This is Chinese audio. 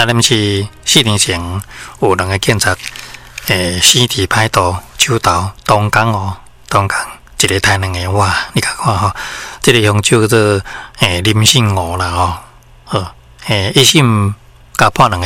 恁是4年前有2个检察，身体歹度、手头同工哦，同工一个杀2个，哇！你看看吼，这个凶手叫做林姓吴啦吼，一审加判2个